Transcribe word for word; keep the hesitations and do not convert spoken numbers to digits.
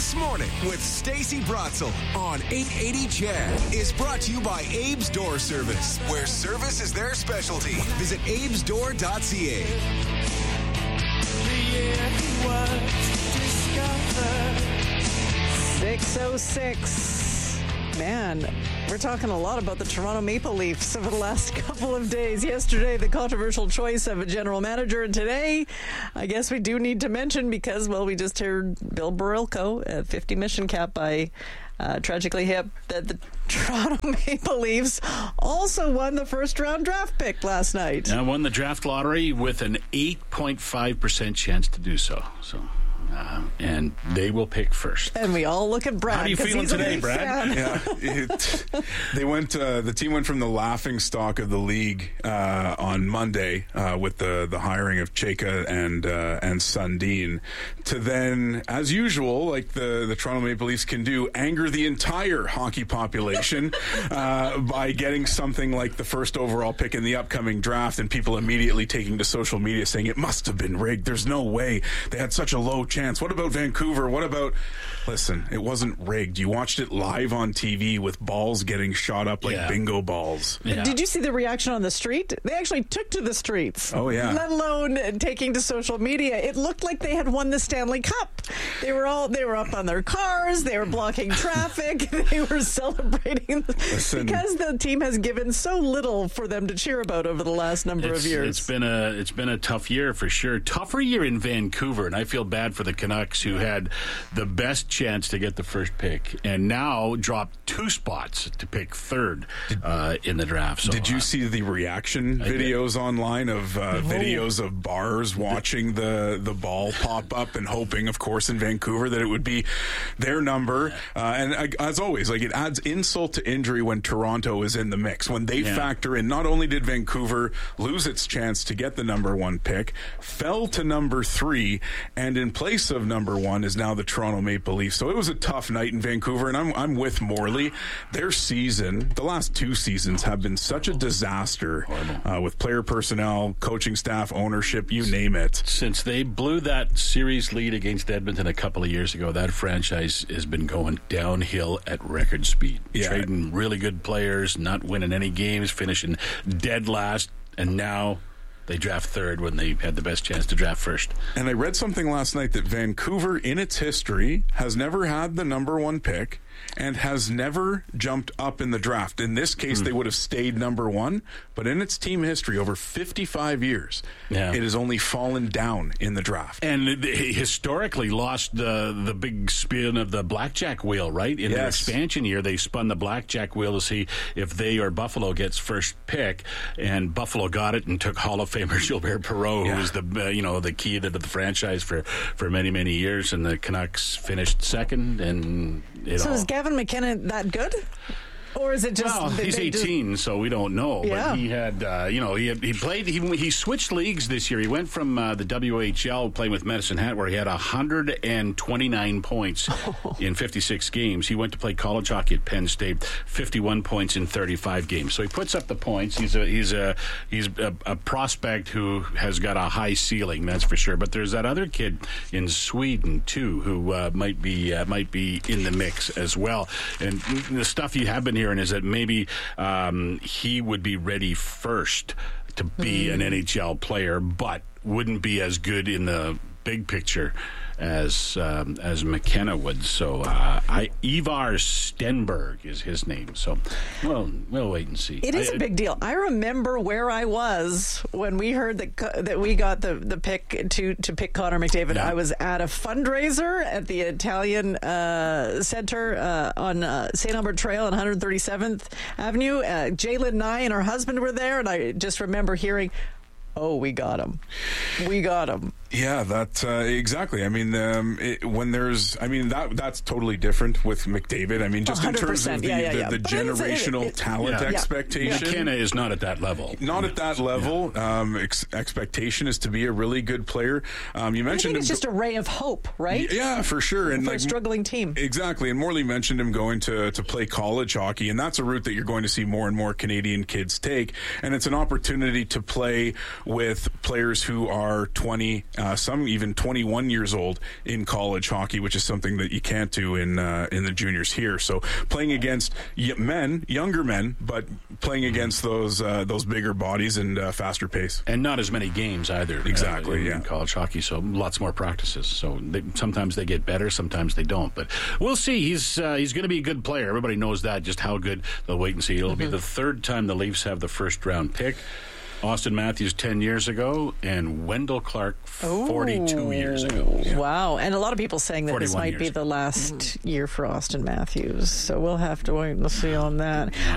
This Morning with Stacey Bratzel on eight eighty C H E D is brought to you by Abe's Door Service, where service is their specialty. Visit abes door dot c a. six oh six. Man, we're talking a lot about the Toronto Maple Leafs over the last couple of days. Yesterday, the controversial choice of a general manager, and today, I guess we do need to mention because, well, we just heard Bill Barilko at fifty mission cap by uh, tragically hip that the Toronto Maple Leafs also won the first round draft pick last night. I won the draft lottery with an eight point five percent chance to do so. So. Uh, and they will pick first. And we all look at Brad. How are you feeling today, Brad? Yeah, it, they went. Uh, the team went from the laughing stock of the league uh, on Monday uh, with the, the hiring of Chayka and uh, and Sundin to then, as usual, like the, the Toronto Maple Leafs can do, anger the entire hockey population uh, by getting something like the first overall pick in the upcoming draft, and people immediately taking to social media saying it must have been rigged. There's no way they had such a low chance. What about Vancouver? What about... Listen, it wasn't rigged. You watched it live on T V with balls getting shot up like yeah. bingo balls. Yeah. Did you see the reaction on the street? They actually took to the streets. Oh, yeah. Let alone taking to social media. It looked like they had won the Stanley Cup. They were all they were up on their cars. They were blocking traffic. They were celebrating Listen, because the team has given so little for them to cheer about over the last number it's, of years. It's been a it's been a tough year for sure. Tougher year in Vancouver, and I feel bad for the Canucks who had the best chance to get the first pick and now dropped two spots to pick third uh, in the draft. So, did you uh, see the reaction videos online of uh, no. videos of bars watching the, the ball pop up and hoping, of course, in Vancouver that it would be their number? Uh, and uh, as always, like it adds insult to injury when Toronto is in the mix. When they yeah. factor in, not only did Vancouver lose its chance to get the number one pick, fell to number three, and in place of number one is now the Toronto Maple Leafs. So it was a tough night in Vancouver, and I'm I'm with Morley. Their season, the last two seasons, have been such a disaster uh, with player personnel, coaching staff, ownership, you name it. Since they blew that series lead against Edmonton a couple of years ago, that franchise has been going downhill at record speed. Yeah. Trading really good players, not winning any games, finishing dead last, and now they draft third when they had the best chance to draft first. And I read something last night that Vancouver, in its history, has never had the number one pick and has never jumped up in the draft. In this case, mm. they would have stayed number one, but in its team history, over fifty-five years, yeah. it has only fallen down in the draft. And they historically lost the the big spin of the blackjack wheel, right? In yes. their expansion year, they spun the blackjack wheel to see if they or Buffalo gets first pick, and Buffalo got it and took Hall of Famer Gilbert Perreault, yeah. who was the uh, you know the key to the franchise for, for many many years, and the Canucks finished second, and it so all. Is Gavin McKenna that good? Or is it just... Well, they, he's they eighteen, just... so we don't know. Yeah. But he had, uh, you know, he had, he played, he, he switched leagues this year. He went from uh, the W H L playing with Medicine Hat, where he had one hundred twenty-nine points oh. in fifty-six games. He went to play college hockey at Penn State, fifty-one points in thirty-five games. So he puts up the points. He's a he's a he's a, a prospect who has got a high ceiling, that's for sure. But there's that other kid in Sweden too, who uh, might be uh, might be in the mix as well. And the stuff you have been hearing is that maybe um, he would be ready first to be mm. an N H L player, but wouldn't be as good in the big picture as um, as McKenna would. So uh, I, Ivar Stenberg is his name. So well, we'll wait and see. It is I, a big deal. I remember where I was when we heard that that we got the, the pick to, to pick Connor McDavid. Yeah. I was at a fundraiser at the Italian uh, Center uh, on uh, Saint Albert Trail on one hundred thirty-seventh Avenue. Uh, Jalen and I and her husband were there, and I just remember hearing, oh, we got him. We got him. Yeah, that uh, exactly. I mean, um, it, when there's, I mean, that that's totally different with McDavid. I mean, just in terms of the, yeah, yeah, yeah. the, the generational it, it, talent yeah. expectation. McKenna is not at that level. Not at that level. Yeah. Um, ex- expectation is to be a really good player. Um, you mentioned I think it's him, just a ray of hope, right? Yeah, for sure. And for like, a struggling team. Exactly. And Morley mentioned him going to, to play college hockey, and that's a route that you're going to see more and more Canadian kids take. And it's an opportunity to play with players who are twenty uh, some even twenty-one years old in college hockey, which is something that you can't do in uh, in the juniors here. So playing against y- men, younger men, but playing against those uh, those bigger bodies and uh, faster pace. And not as many games either. Exactly, uh, in, yeah. in college hockey, so lots more practices. So they, sometimes they get better, sometimes they don't. But we'll see. He's uh, he's going to be a good player. Everybody knows that. Just how good, they'll wait and see. It'll mm-hmm. be the third time the Leafs have the first round pick. Austin Matthews ten years ago, and Wendell Clark forty-two Ooh, years ago. Yeah. Wow. And a lot of people saying that this might be years. the last year for Austin Matthews. So we'll have to wait and see on that.